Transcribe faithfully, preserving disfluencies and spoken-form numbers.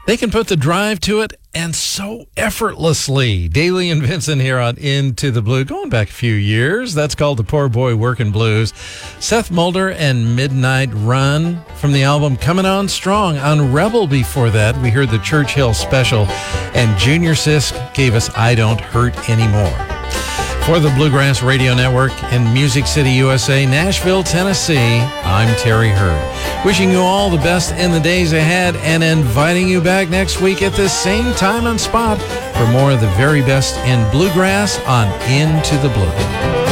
They can put the drive to it, and so effortlessly. Daly and Vincent here on Into the Blue, going back a few years. That's called The Poor Boy Workin' Blues. Seth Mulder and Midnight Run from the album Coming On Strong. On Rebel before that, we heard the Churchill Special, and Junior Sisk gave us I Don't Hurt Anymore. For the Bluegrass Radio Network in Music City, U S A, Nashville, Tennessee, I'm Terry Hurd. Wishing you all the best in the days ahead and inviting you back next week at the same time and spot for more of the very best in bluegrass on Into the Blue.